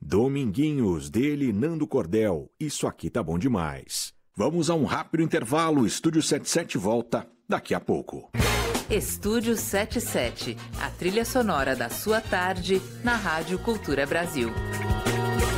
Dominguinhos, dele, Nando Cordel. Isso aqui tá bom demais. Vamos a um rápido intervalo. Estúdio 77 volta daqui a pouco. Estúdio 77, a trilha sonora da sua tarde na Rádio Cultura Brasil.